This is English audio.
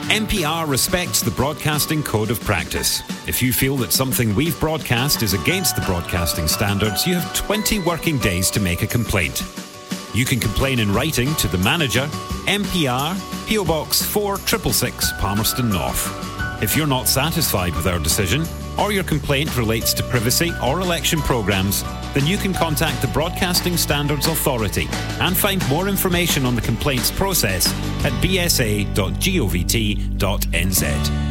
MPR respects the Broadcasting Code of Practice. If you feel that something we've broadcast is against the broadcasting standards, you have 20 working days to make a complaint. You can complain in writing to the manager, MPR, PO Box 4666, Palmerston North. If you're not satisfied with our decision, or your complaint relates to privacy or election programmes, then you can contact the Broadcasting Standards Authority and find more information on the complaints process at bsa.govt.nz.